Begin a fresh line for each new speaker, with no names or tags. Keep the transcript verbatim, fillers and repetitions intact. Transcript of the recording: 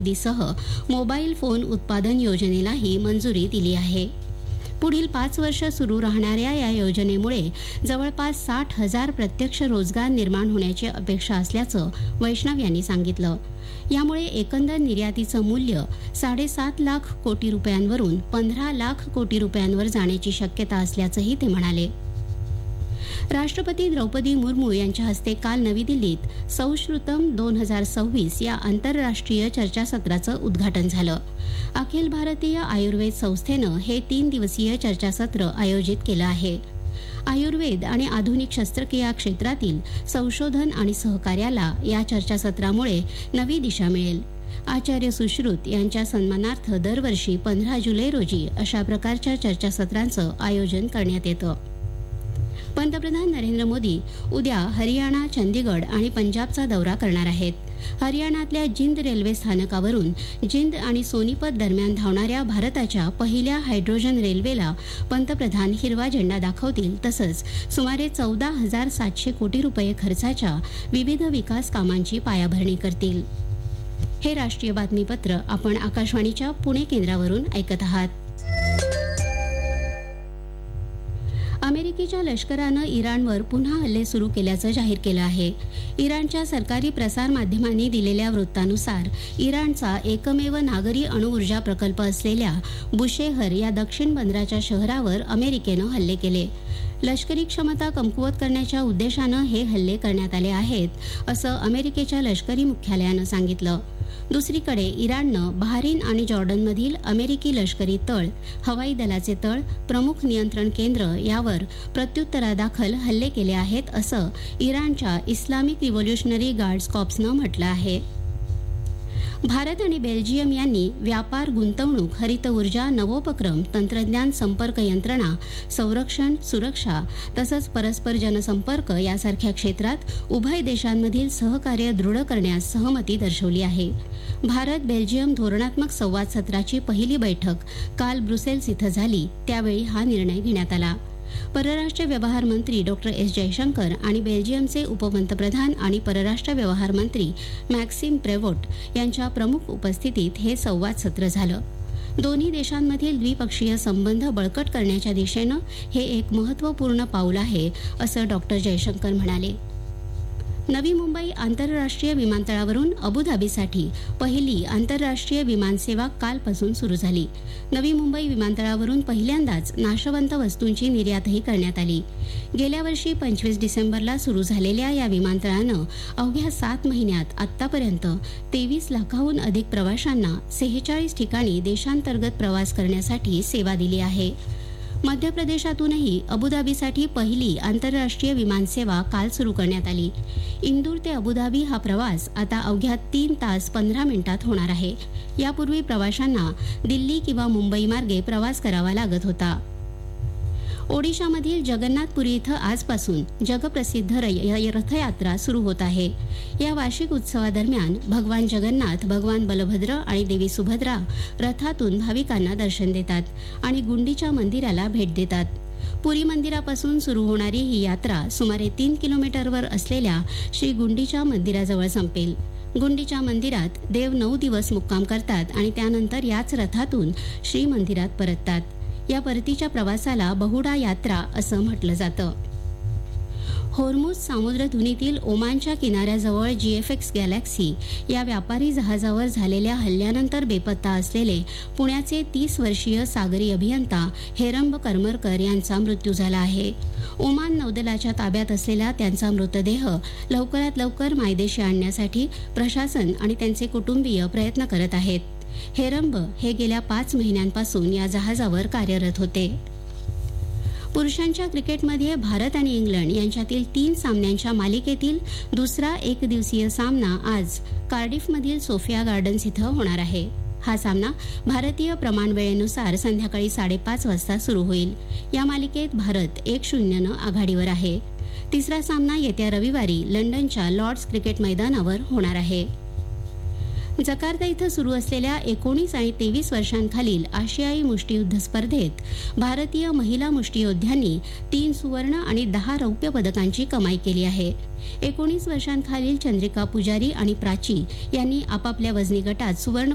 सह mobile phone उत्पादन योजनेलाही मंजुरी दिली आहे. पुढील पाच वर्ष सुरू राहणाऱ्या या योजनेमुळे जवळपास साठ हजार प्रत्यक्ष रोजगार निर्माण होण्याची अपेक्षा असल्याचं वैष्णव यांनी सांगितलं. यामुळे एकंदर निर्यातीचं मूल्य साडेसात लाख कोटी रुपयांवरून पंधरा लाख कोटी रुपयांवर जाण्याची शक्यता असल्याचंही ते म्हणाले. राष्ट्रपती द्रौपदी मुर्मू यांच्या हस्ते काल नवी दिल्लीत सौश्रुतम दोन हजार सव्वीस या आंतरराष्ट्रीय चर्चासत्राचं उद्घाटन झालं. अखिल भारतीय आयुर्वेद संस्थेनं हे तीन दिवसीय चर्चासत्र आयोजित केलं आहे. आयुर्वेद आणि आधुनिक शस्त्रक्रिया क्षेत्रातील संशोधन आणि सहकार्याला या चर्चासत्रामुळे नवी दिशा मिळेल. आचार्य सुश्रुत यांच्या सन्मानार्थ दरवर्षी पंधरा जुलै रोजी अशा प्रकारच्या चर्चासत्रांचं आयोजन करण्यात येतं. पंतप्रधान नरेंद्र मोदी उद्या हरियाणा, चंदीगड आणि पंजाबचा दौरा करणार आहेत. हरियाणातल्या जिंद रेल्वे स्थानकावरून जिंद आणि सोनीपत दरम्यान धावणाऱ्या भारताच्या पहिल्या हायड्रोजन रेल्वेला पंतप्रधान हिरवा झेंडा दाखवतील. तसंच सुमारे चौदा हजार सातशे कोटी रुपये खर्चाच्या विविध विकास कामांची पायाभरणी करतील. हे राष्ट्रीय बातमीपत्र आपण आकाशवाणीच्या पुणे केंद्रावरून ऐकत आहात. अमेरिकेच्या लष्करानं इराणवर पुन्हा हल्ले सुरू केल्याचं जाहीर केलं आहे. इराणच्या सरकारी प्रसार माध्यमांनी दिलेल्या वृत्तानुसार इराणचा एकमेव नागरी अणुऊर्जा प्रकल्प असलेल्या बुशेहर या दक्षिण बंदराच्या शहरावर अमेरिकेनं हल्ले केले. लष्करी क्षमता कमकुवत करण्याच्या उद्देशानं हे हल्ले करण्यात आले आहेत, असं अमेरिकेच्या लष्करी मुख्यालयानं सांगितलं. दुसरीकडे इराणनं बहारीन आणि जॉर्डनमधील अमेरिकी लष्करी तळ, हवाई दलाचे तळ, प्रमुख नियंत्रण केंद्र यावर प्रत्युत्तरादाखल हल्ले केले आहेत, असं इराणच्या इस्लामिक रिव्होल्युशनरी गार्ड्स कॉर्प्सनं म्हटलं आहे. भारत आणि बेल्जियम यांनी व्यापार, गुंतवणूक, हरित ऊर्जा, नवोपक्रम, तंत्रज्ञान, संपर्क यंत्रणा, संरक्षण, सुरक्षा तसंच परस्पर जनसंपर्क यासारख्या क्षेत्रात उभय देशांमधील सहकार्य दृढ करण्यास सहमती दर्शवली आहे. भारत बेल्जियम धोरणात्मक संवाद सत्राची पहिली बैठक काल ब्रुसेल्स इथं झाली. त्यावेळी हा निर्णय घेण्यात आला. परराष्ट्र व्यवहार मंत्री डॉक्टर एस जयशंकर आणि बेल्जियमचे उपपंतप्रधान आणि परराष्ट्र व्यवहार मंत्री मॅक्सिम प्रेवोट यांच्या प्रमुख उपस्थितीत हे संवाद सत्र झालं. दोन्ही देशांमधील द्विपक्षीय संबंध बळकट करण्याच्या दिशेनं हे एक महत्त्वपूर्ण पाऊल आहे, असं डॉक्टर जयशंकर म्हणाले. नवी मुंबई आंतरराष्ट्रीय विमानतळावरून अबुधाबीसाठी पहिली आंतरराष्ट्रीय विमानसेवा कालपासून सुरू झाली. नवी मुंबई विमानतळावरून पहिल्यांदाच नाशवंत वस्तूंची निर्यातही करण्यात आली. गेल्या वर्षी पंचवीस डिसेंबरला सुरू झालेल्या या विमानतळानं अवघ्या सात महिन्यात आतापर्यंत तेवीस लाखाहून अधिक प्रवाशांना सेहेचाळीस ठिकाणी देशांतर्गत प्रवास करण्यासाठी सेवा दिली आहे. मध्य प्रदेशातूनही अबुधाबीसाठी पहिली आंतरराष्ट्रीय विमानसेवा काल सुरू करण्यात आली. इंदूर ते अबुधाबी हा प्रवास आता अवघ्या तीन तास पंधरा मिनिटात होणार आहे. यापूर्वी प्रवाशांना दिल्ली किंवा मुंबई मार्गे प्रवास करावा लागत होता. ओडिशामधील जगन्नाथपुरी इथं आजपासून जगप्रसिद्ध रथयात्रा सुरू होत आहे. या वार्षिक उत्सवादरम्यान भगवान जगन्नाथ, भगवान बलभद्र आणि देवी सुभद्रा रथातून भाविकांना दर्शन देतात आणि गुंडीच्या मंदिराला भेट देतात. पुरी मंदिरापासून सुरू होणारी ही यात्रा सुमारे तीन किलोमीटरवर असलेल्या श्री गुंडीच्या मंदिराजवळ संपेल. गुंडीच्या मंदिरात देव नऊ दिवस मुक्काम करतात आणि त्यानंतर याच रथातून श्री मंदिरात परततात. या परतीच्या प्रवासाला बहुडा यात्रा असं म्हटलं जातं. होर्मुझ सामुद्रधुनीतील ओमानच्या किनाऱ्याजवळ जीएफएक्स गॅलेक्सी या व्यापारी जहाजावर झालेल्या हल्ल्यानंतर बेपत्ता असलेले पुण्याचे तीस वर्षीय सागरी अभियंता हेरंब करमरकर यांचा मृत्यू झाला आहे. ओमान नौदलाच्या ताब्यात असलेला त्यांचा मृतदेह लवकरात लवकर मायदेशी आणण्यासाठी प्रशासन आणि त्यांचे कुटुंबीय प्रयत्न करत आहेत. हेरंब हे गेल्या पाच महिन्यांपासून या जहाजावर कार्यरत होते. पुरुषांच्या क्रिकेटमध्ये भारत आणि इंग्लंड यांच्यातील तीन सामन्यांच्या मालिकेतील दुसरा एकदिवसीय सामना आज कार्डिफमधील सोफिया गार्डन्स इथं होणार आहे. हा सामना भारतीय प्रमाणवेळेनुसार संध्याकाळी साडेपाच वाजता सुरू होईल. या मालिकेत भारत एक शून्यनं आघाडीवर आहे. तिसरा सामना येत्या रविवारी लंडनच्या लॉर्ड्स क्रिकेट मैदानावर होणार आहे. जकार्ता इथं सुरू असलेल्या एकोणीस आणि तेवीस वर्षांखालील आशियाई मुष्टियुद्ध स्पर्धेत भारतीय महिला मुष्टियोद्ध्यांनी तीन सुवर्ण आणि दहा रौप्य पदकांची कमाई केली आहे. एकोणीस वर्षांखालील चंद्रिका पुजारी आणि प्राची यांनी आपापल्या वजनी गटात सुवर्ण